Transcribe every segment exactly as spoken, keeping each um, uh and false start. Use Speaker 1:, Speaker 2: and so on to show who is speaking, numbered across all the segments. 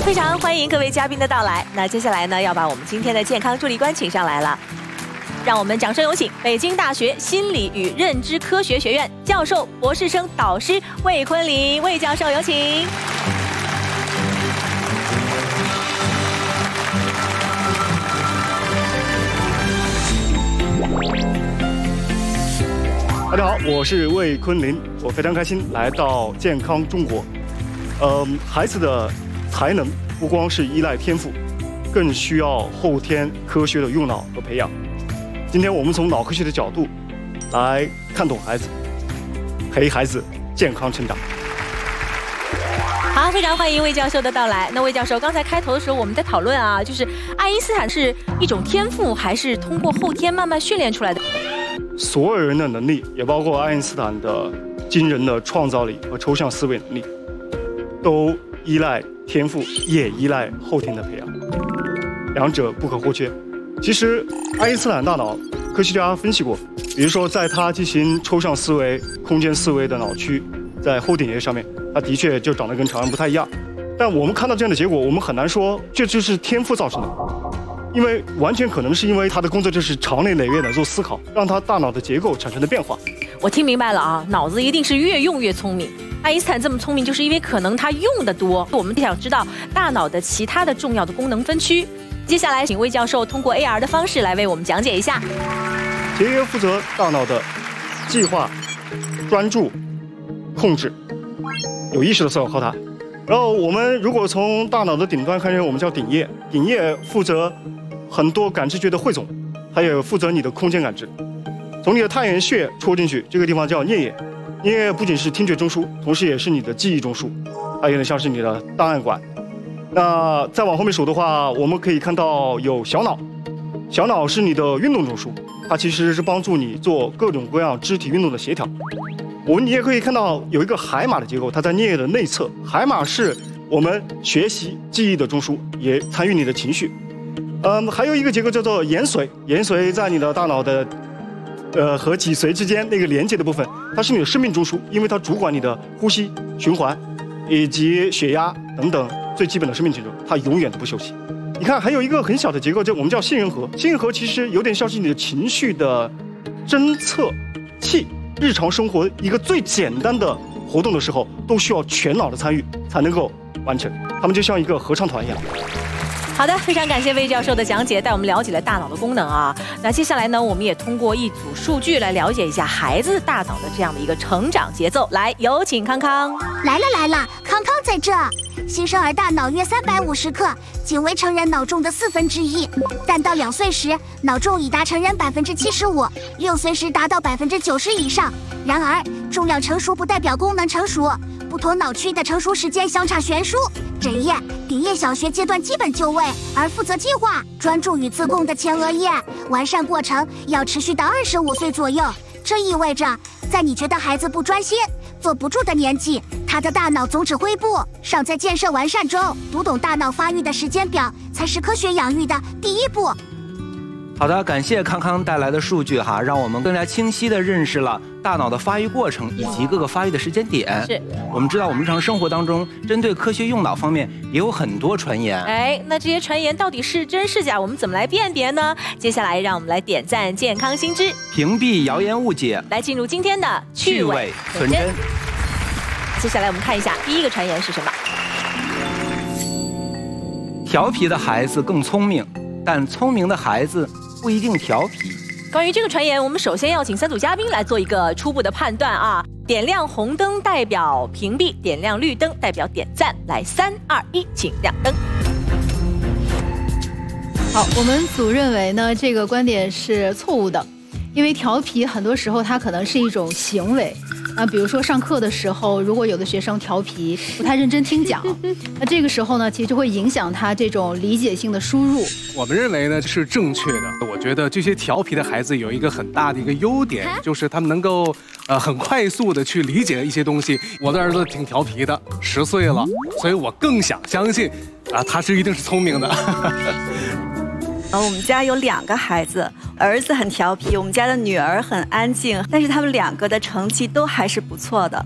Speaker 1: 非常欢迎各位嘉宾的到来。那接下来呢，要把我们今天的健康助力官请上来了，让我们掌声有请北京大学心理与认知科学学院教授、博士生导师魏坤林魏教授，有请。
Speaker 2: 大家好，我是魏坤林，我非常开心来到健康中国。呃，孩子的才能不光是依赖天赋，更需要后天科学的用脑和培养。今天我们从脑科学的角度来看懂孩子，陪孩子健康成长。
Speaker 1: 好，非常欢迎魏教授的到来。那魏教授，刚才开头的时候我们在讨论啊，就是爱因斯坦是一种天赋，还是通过后天慢慢训练出来的？
Speaker 2: 所有人的能力，也包括爱因斯坦的惊人的创造力和抽象思维能力，都依赖天赋，也依赖后天的培养，两者不可或缺。其实，爱因斯坦大脑，科学家分析过，比如说在他进行抽象思维、空间思维的脑区，在后顶叶上面，他的确就长得跟常人不太一样。但我们看到这样的结果，我们很难说这就是天赋造成的。因为完全可能是因为他的工作就是长年累月的做思考，让他大脑的结构产生的变化。
Speaker 1: 我听明白了啊，脑子一定是越用越聪明。爱因斯坦这么聪明，就是因为可能他用的多。我们想知道大脑的其他的重要的功能分区。接下来，请魏教授通过 A R 的方式来为我们讲解一下。
Speaker 2: 节约负责大脑的计划、专注、控制，有意识的思考靠它。然后我们如果从大脑的顶端看见，我们叫顶叶，顶叶负责很多感知觉的汇总，还有负责你的空间感知。从你的太阳穴戳进去，这个地方叫颞叶。颞叶不仅是听觉中枢，同时也是你的记忆中枢，它有点像是你的档案馆。那再往后面数的话，我们可以看到有小脑，小脑是你的运动中枢，它其实是帮助你做各种各样肢体运动的协调。我们你也可以看到有一个海马的结构，它在颞叶的内侧。海马是我们学习记忆的中枢，也参与你的情绪。嗯，还有一个结构叫做延髓，延髓在你的大脑的，呃和脊髓之间那个连接的部分，它是你的生命中枢，因为它主管你的呼吸、循环，以及血压等等最基本的生命节奏，它永远都不休息。你看，还有一个很小的结构，就我们叫杏仁核。杏仁核其实有点像是你的情绪的侦测器，日常生活一个最简单的活动的时候，都需要全脑的参与才能够完成，它们就像一个合唱团一样。
Speaker 1: 好的，非常感谢魏教授的讲解，带我们了解了大脑的功能啊。那接下来呢，我们也通过一组数据来了解一下孩子大脑的这样的一个成长节奏。来，有请康康。
Speaker 3: 来了来了，康康在这。新生儿大脑约三百五十克，仅为成人脑重的四分之一。但到两岁时，脑重已达成人百分之七十五；六岁时达到百分之九十以上。然而，重量成熟不代表功能成熟，不同脑区的成熟时间相差悬殊。枕叶、顶叶小学阶段基本就位，而负责计划、专注与自控的前额叶完善过程要持续到二十五岁左右。这意味着，在你觉得孩子不专心、坐不住的年纪，他的大脑总指挥部尚在建设完善中。读懂大脑发育的时间表，才是科学养育的第一步。
Speaker 4: 好的，感谢康康带来的数据哈，让我们更加清晰地认识了大脑的发育过程以及各个发育的时间点。
Speaker 1: 是，
Speaker 4: 我们知道我们日常生活当中针对科学用脑方面也有很多传言。
Speaker 1: 哎，那这些传言到底是真是假？我们怎么来辨别呢？接下来让我们来点赞健康新知，
Speaker 4: 屏蔽谣言误解，
Speaker 1: 来进入今天的
Speaker 4: 趣伪存真。
Speaker 1: 接下来我们看一下第一个传言是什么？
Speaker 4: 调皮的孩子更聪明，但聪明的孩子不一定调皮。
Speaker 1: 关于这个传言，我们首先要请三组嘉宾来做一个初步的判断啊。点亮红灯代表屏蔽，点亮绿灯代表点赞。来，三二一，请亮灯。
Speaker 5: 好，我们组认为呢，这个观点是错误的，因为调皮很多时候它可能是一种行为。啊，比如说上课的时候，如果有的学生调皮，不太认真听讲，那这个时候呢，其实就会影响他这种理解性的输入。
Speaker 6: 我们认为呢是正确的。我觉得这些调皮的孩子有一个很大的一个优点，就是他们能够呃很快速的去理解一些东西。我的儿子挺调皮的，十岁了，所以我更想相信啊，他是一定是聪明的。
Speaker 7: 呃，我们家有两个孩子，儿子很调皮，我们家的女儿很安静，但是他们两个的成绩都还是不错的。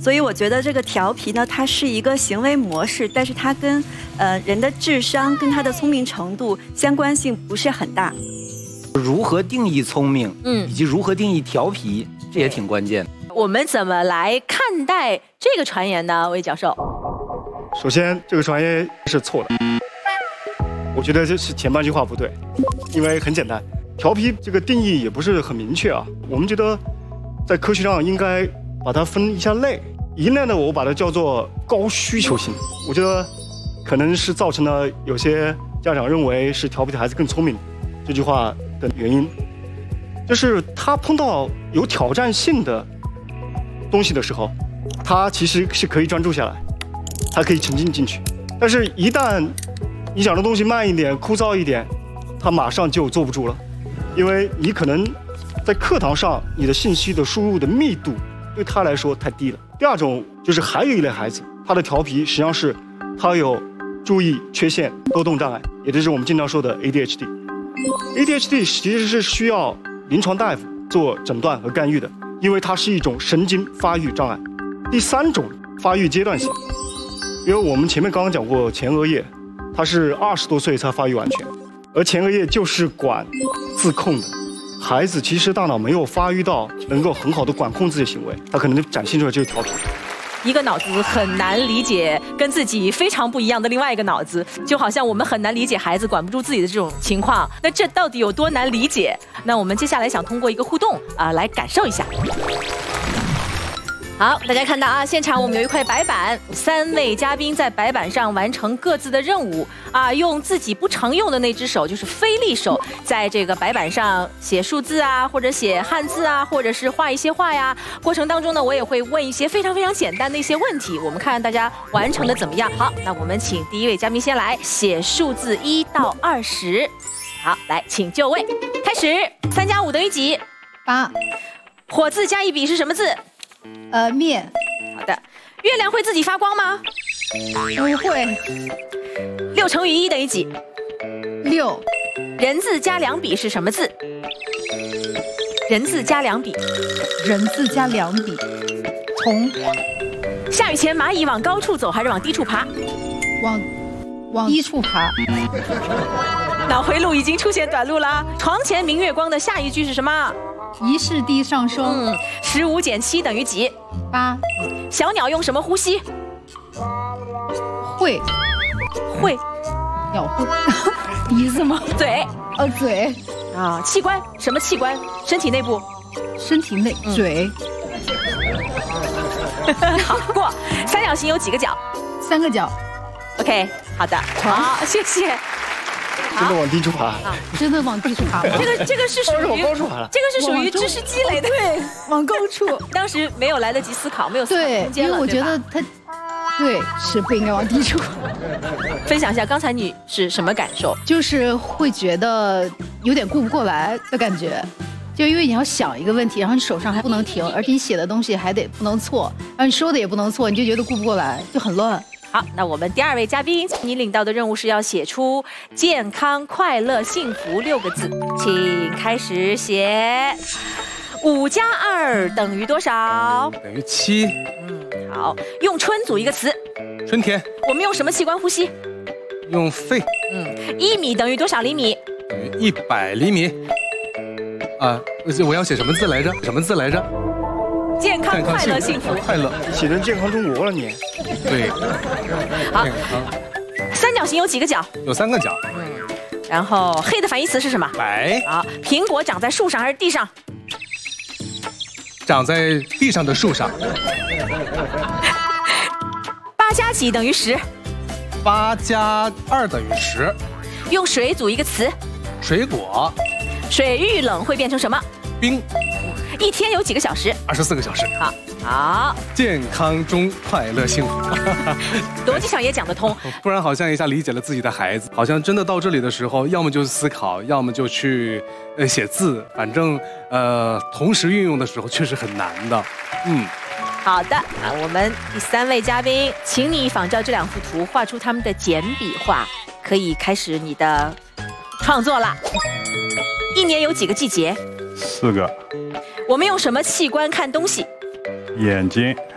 Speaker 7: 所以我觉得这个调皮呢，它是一个行为模式，但是它跟呃人的智商跟他的聪明程度相关性不是很大。
Speaker 4: 如何定义聪明，嗯，以及如何定义调皮，这也挺关键。
Speaker 1: 我们怎么来看待这个传言呢，魏教授？
Speaker 2: 首先，这个传言是错的。我觉得这是前半句话不对，因为很简单，调皮这个定义也不是很明确啊。我们觉得在科学上应该把它分一下类，一类呢，我把它叫做高需求型。我觉得可能是造成了有些家长认为是调皮的孩子更聪明这句话的原因，就是他碰到有挑战性的东西的时候，他其实是可以专注下来，他可以沉浸进去。但是，一旦你讲的东西慢一点、枯燥一点，他马上就坐不住了，因为你可能在课堂上你的信息的输入的密度对他来说太低了。第二种就是还有一类孩子，他的调皮实际上是他有注意缺陷多动障碍，也就是我们经常说的 A D H D。A D H D 其实是需要临床大夫做诊断和干预的，因为它是一种神经发育障碍。第三种发育阶段性，因为我们前面刚刚讲过前额叶，它是二十多岁才发育完全，而前额叶就是管自控的。孩子其实大脑没有发育到能够很好的管控自己的行为，他可能展现出来就是调皮。
Speaker 1: 一个脑子很难理解跟自己非常不一样的另外一个脑子，就好像我们很难理解孩子管不住自己的这种情况，那这到底有多难理解？那我们接下来想通过一个互动啊、呃、来感受一下。好，大家看到啊，现场我们有一块白板，三位嘉宾在白板上完成各自的任务啊，用自己不常用的那只手，就是非力手，在这个白板上写数字啊，或者写汉字啊，或者是画一些画呀。过程当中呢，我也会问一些非常非常简单的一些问题，我们看大家完成的怎么样。好，那我们请第一位嘉宾先来写数字一到二十。好，来，请就位，开始。三加五等于几？
Speaker 5: 八。
Speaker 1: 火字加一笔是什么字？
Speaker 5: 呃，面。
Speaker 1: 好的。月亮会自己发光吗？
Speaker 5: 不会。
Speaker 1: 六乘以一等于几？
Speaker 5: 六。
Speaker 1: 人字加两笔是什么字？人字加两笔。
Speaker 5: 人字加两笔。从。
Speaker 1: 下雨前，蚂蚁往高处走还是往低处爬？
Speaker 5: 往往低处爬。
Speaker 1: 脑回路已经出现短路了。床前明月光的下一句是什么？
Speaker 5: 疑是地上升。
Speaker 1: 嗯，十五减七等于几？
Speaker 5: 八。
Speaker 1: 小鸟用什么呼吸？
Speaker 5: 会。
Speaker 1: 会。
Speaker 5: 鸟会。鼻子吗？
Speaker 1: 嘴。
Speaker 5: 哦，嘴。
Speaker 1: 啊，器官什么器官？身体内部。
Speaker 5: 身体内、嗯、嘴。
Speaker 1: 好过。三角形有几个角？
Speaker 5: 三个角。
Speaker 1: OK， 好的，好，谢谢。
Speaker 2: 真的往低处爬，
Speaker 1: 啊、
Speaker 5: 真的往低处爬。
Speaker 1: 这个这个是属于
Speaker 2: 往高处爬了，
Speaker 1: 这个是属于知识积累的，
Speaker 5: 对，往高处。
Speaker 1: 当时没有来得及思考，没有思考空间了，
Speaker 5: 因为我觉得他，对，是不应该往低处。
Speaker 1: 分享一下刚才你是什么感受？
Speaker 5: 就是会觉得有点顾不过来的感觉。就因为你要想一个问题，然后你手上还不能停，而且你写的东西还得不能错，然后你说的也不能错，你就觉得顾不过来，就很乱。
Speaker 1: 好，那我们第二位嘉宾，你领到的任务是要写出健康、快乐、幸福六个字，请开始写。五加二等于多少？
Speaker 6: 等于七。
Speaker 1: 嗯，好，用春组一个词。
Speaker 6: 春天。
Speaker 1: 我们用什么器官呼吸？
Speaker 6: 用肺。
Speaker 1: 嗯，一米等于多少厘米？
Speaker 6: 等于一百厘米。啊，我要写什么字来着？什么字来着？
Speaker 1: 健康、快乐、幸福。
Speaker 6: 快乐，
Speaker 2: 写成健康中国了你。
Speaker 6: 对。
Speaker 1: 好。三角形有几个角？
Speaker 6: 有三个角。
Speaker 1: 嗯。然后黑的反义词是什么？
Speaker 6: 白。
Speaker 1: 好，苹果长在树上还是地上？
Speaker 6: 长在地上的树上。
Speaker 1: 八加几等于十？
Speaker 6: 八加二等于十。
Speaker 1: 用水组一个词。
Speaker 6: 水果。
Speaker 1: 水遇冷会变成什么？
Speaker 6: 冰。
Speaker 1: 一天有几个小时？
Speaker 6: 二十四个小时。
Speaker 1: 好，好。
Speaker 6: 健康中快乐幸福，
Speaker 1: 逻辑上也讲得通。
Speaker 6: 不然好像一下理解了自己的孩子，好像真的到这里的时候，要么就思考，要么就去呃写字，反正呃同时运用的时候确实很难的。嗯。
Speaker 1: 好的，那我们第三位嘉宾，请你仿照这两幅图画出他们的简笔画，可以开始你的创作啦。一年有几个季节？
Speaker 8: 四个。
Speaker 1: 我们用什么器官看东西？
Speaker 8: 眼睛。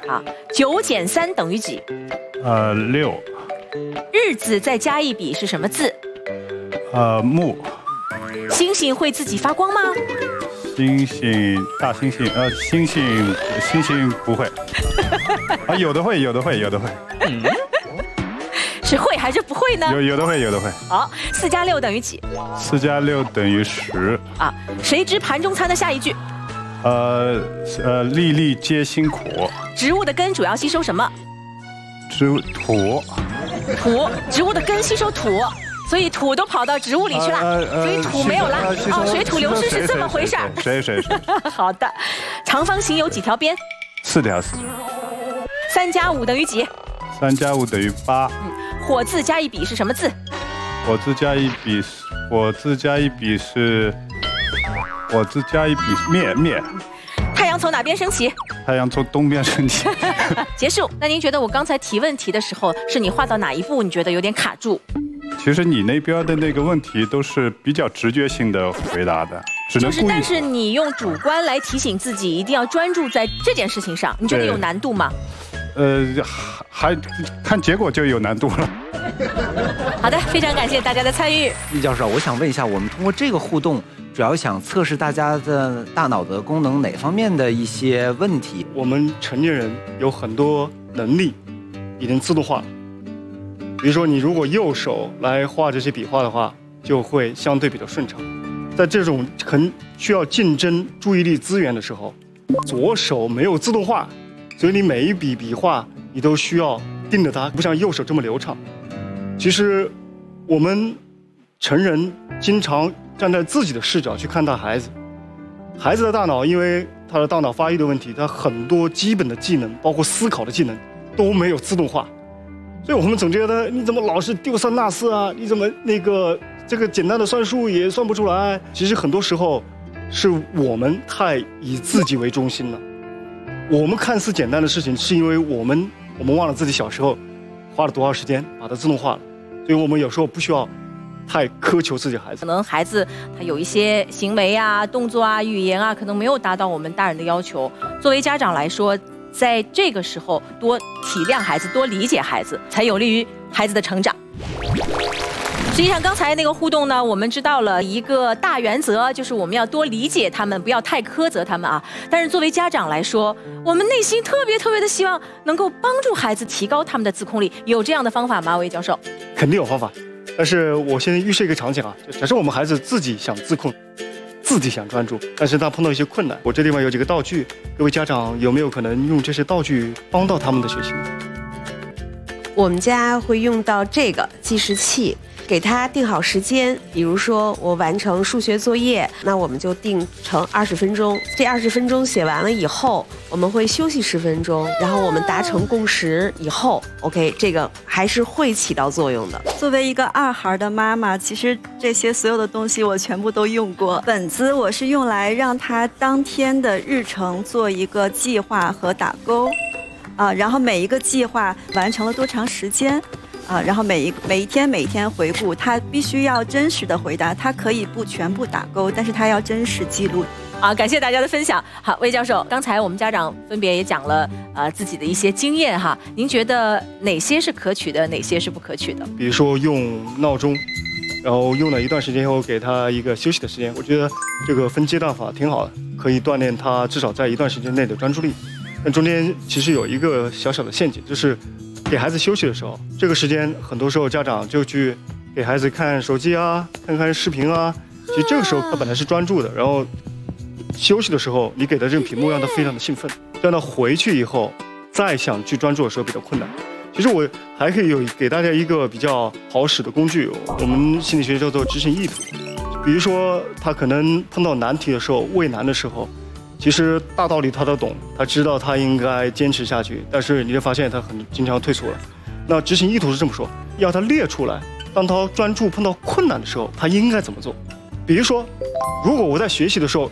Speaker 1: 好，九减三等于几？
Speaker 8: 呃，六。
Speaker 1: 日子再加一笔是什么字？
Speaker 8: 呃，木。
Speaker 1: 星星会自己发光吗？
Speaker 8: 星星，大猩猩，呃，星星，星星不会。啊，有的会，有的会，有的会。
Speaker 1: 嗯、是会还是不会呢？
Speaker 8: 有有的会，有的会。
Speaker 1: 好，四加六等于几？
Speaker 8: 四加六等于十。
Speaker 1: 啊，谁知盘中餐的下一句？
Speaker 8: 呃呃，粒粒皆辛苦。
Speaker 1: 植物的根主要吸收什么？
Speaker 8: 植物土。
Speaker 1: 土，植物的根吸收土。所以土都跑到植物里去了，呃呃、所以土没有了。呃、哦，水土流失是这么回事儿。
Speaker 8: 谁谁谁？
Speaker 1: 好的，长方形有几条边？
Speaker 8: 四条。
Speaker 1: 三加五等于几？
Speaker 8: 三加五等于八。
Speaker 1: 嗯，火字加一笔是什么字？
Speaker 8: 火字加一笔，火字加一笔是，火字加一笔灭灭。
Speaker 1: 太阳从哪边升起？
Speaker 8: 太阳从东边升起。
Speaker 1: 结束。那您觉得我刚才提问题的时候，是你画到哪一步？你觉得有点卡住？
Speaker 8: 其实你那边的那个问题都是比较直觉性的回答的，只能故意。
Speaker 1: 就是，但是你用主观来提醒自己一定要专注在这件事情上，你觉得有难度吗？
Speaker 8: 呃，还看结果就有难度了。
Speaker 1: 好的，非常感谢大家的参与。
Speaker 4: 易教授，我想问一下，我们通过这个互动，主要想测试大家的大脑的功能哪方面的一些问题？
Speaker 2: 我们成年人有很多能力已经自动化了。比如说，你如果右手来画这些笔画的话，就会相对比较顺畅。在这种很需要竞争注意力资源的时候，左手没有自动化，所以你每一笔笔画你都需要盯着它，不像右手这么流畅。其实，我们成人经常站在自己的视角去看待孩子，孩子的大脑因为他的大脑发育的问题，他很多基本的技能，包括思考的技能都没有自动化。所以我们总觉得你怎么老是丢三落四啊？你怎么那个这个简单的算术也算不出来？其实很多时候是我们太以自己为中心了。我们看似简单的事情，是因为我们我们忘了自己小时候花了多少时间把它自动化了。所以我们有时候不需要太苛求自己孩子。
Speaker 1: 可能孩子他有一些行为啊、动作啊、语言啊，可能没有达到我们大人的要求。作为家长来说，在这个时候多体谅孩子，多理解孩子，才有利于孩子的成长。实际上，刚才那个互动呢，我们知道了一个大原则，就是我们要多理解他们，不要太苛责他们啊。但是作为家长来说，我们内心特别特别的希望能够帮助孩子提高他们的自控力，有这样的方法吗？魏教授？
Speaker 2: 肯定有方法，但是我现在预设一个场景啊，就假设我们孩子自己想自控，自己想专注，但是他碰到一些困难，我这地方有几个道具，各位家长有没有可能用这些道具帮到他们的学习呢？
Speaker 9: 我们家会用到这个计时器，给他定好时间，比如说我完成数学作业，那我们就定成二十分钟。这二十分钟写完了以后，我们会休息十分钟，然后我们达成共识以后 ，OK， 这个还是会起到作用的。
Speaker 7: 作为一个二孩的妈妈，其实这些所有的东西我全部都用过。本子我是用来让他当天的日程做一个计划和打勾，啊，然后每一个计划完成了多长时间。啊，然后每一每一天每一天回顾，他必须要真实的回答，他可以不全部打勾，但是他要真实记录。
Speaker 1: 好，感谢大家的分享。好，魏教授，刚才我们家长分别也讲了呃自己的一些经验哈，您觉得哪些是可取的，哪些是不可取的？
Speaker 2: 比如说用闹钟，然后用了一段时间后给他一个休息的时间，我觉得这个分阶段法挺好的，可以锻炼他至少在一段时间内的专注力。但中间其实有一个小小的陷阱，就是给孩子休息的时候，这个时间很多时候家长就去给孩子看手机啊，看看视频啊。其实这个时候他本来是专注的，然后休息的时候你给的这个屏幕让他非常的兴奋，让他回去以后再想去专注的时候比较困难。其实我还可以有给大家一个比较好使的工具，我们心理学叫做执行意图。比如说他可能碰到难题的时候，畏难的时候，其实大道理他都懂，他知道他应该坚持下去，但是你会发现他很经常退缩了。那执行意图是这么说，要他列出来，当他专注碰到困难的时候，他应该怎么做。比如说，如果我在学习的时候